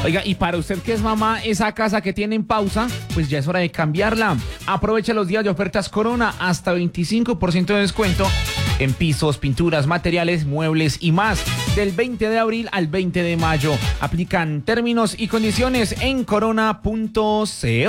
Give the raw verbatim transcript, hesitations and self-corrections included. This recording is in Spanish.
Oiga, y para usted que es mamá, esa casa que tiene en pausa, pues ya es hora de cambiarla. Aprovecha los días de ofertas Corona, hasta veinticinco por ciento de descuento en pisos, pinturas, materiales, muebles y más. Del veinte de abril al veinte de mayo. Aplican términos y condiciones en corona punto co.